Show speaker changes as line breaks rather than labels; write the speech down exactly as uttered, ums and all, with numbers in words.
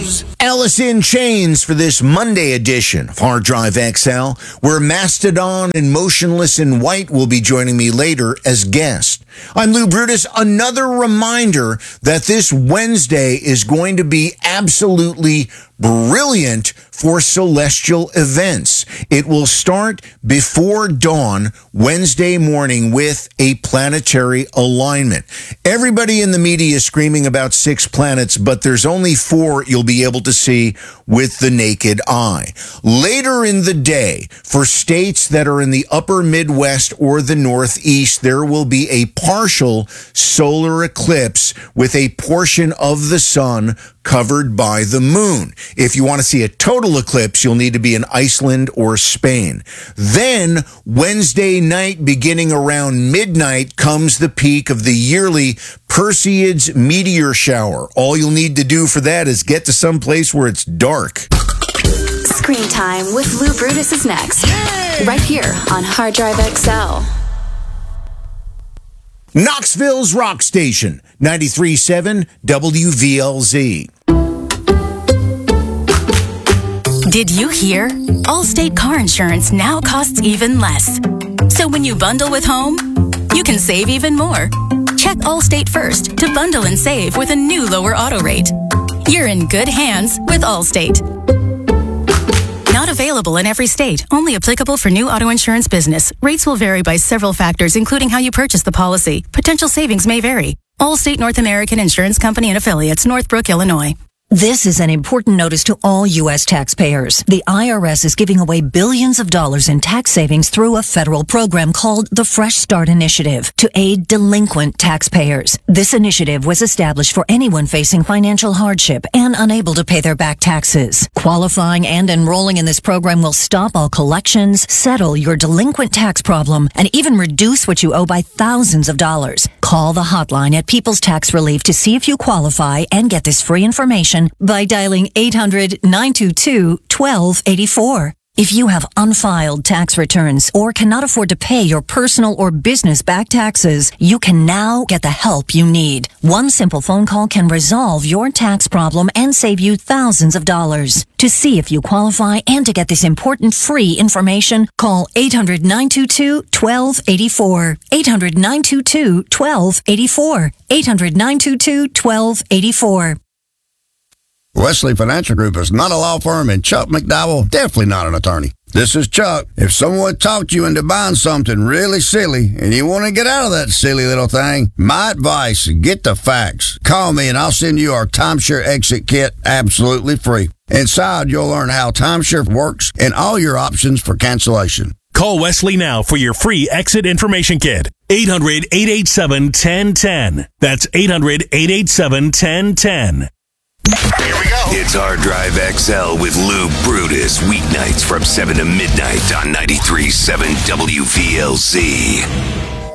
News.
Alice in Chains for this Monday edition of Hard Drive X L, where Mastodon and Motionless in White will be joining me later as guests. I'm Lou Brutus. Another reminder that this Wednesday is going to be absolutely brilliant for celestial events. It will start before dawn Wednesday morning with a planetary alignment. Everybody in the media is screaming about six planets, but there's only four you'll be able to see with the naked eye. Later in the day, for states that are in the upper Midwest or the Northeast, there will be a partial solar eclipse with a portion of the sun covered by the moon. If you want to see a total eclipse, you'll need to be in Iceland or Spain. Then, Wednesday night, beginning around midnight, comes the peak of the yearly Perseids meteor shower. All you'll need to do for that is get to some place where it's dark.
Screen Time with Lou Brutus is next. Yay! Right here on Hard Drive X L.
Knoxville's rock station, ninety-three point seven W V L Z.
Did you hear? Allstate car insurance now costs even less. So when you bundle with home, you can save even more. Check Allstate first to bundle and save with a new lower auto rate. You're in good hands with Allstate. Not available in every state. Only applicable for new auto insurance business. Rates will vary by several factors, including how you purchase the policy. Potential savings may vary. Allstate North American Insurance Company and Affiliates, Northbrook, Illinois.
This is an important notice to all U S taxpayers. The I R S is giving away billions of dollars in tax savings through a federal program called the Fresh Start Initiative to aid delinquent taxpayers. This initiative was established for anyone facing financial hardship and unable to pay their back taxes. Qualifying and enrolling in this program will stop all collections, settle your delinquent tax problem, and even reduce what you owe by thousands of dollars. Call the hotline at People's Tax Relief to see if you qualify and get this free information by dialing eight hundred, nine two two, one two eight four. If you have unfiled tax returns or cannot afford to pay your personal or business back taxes, you can now get the help you need. One simple phone call can resolve your tax problem and save you thousands of dollars. To see if you qualify and to get this important free information, call eight hundred, nine two two, one two eight four. eight hundred, nine two two, one two eight four. eight hundred, nine two two, one two eight four.
Wesley Financial Group is not a law firm, and Chuck McDowell definitely not an attorney. This is Chuck. If someone talked you into buying something really silly and you want to get out of that silly little thing, my advice, get the facts. Call me and I'll send you our timeshare exit kit absolutely free. Inside, you'll learn how timeshare works and all your options for cancellation.
Call Wesley now for your free exit information kit. eight hundred, eight eight seven, one zero one zero. That's eight hundred, eight eight seven, one zero one zero.
Here we go. It's Hard Drive X L with Lou Brutus, weeknights from seven to midnight on ninety-three point seven W V L Z.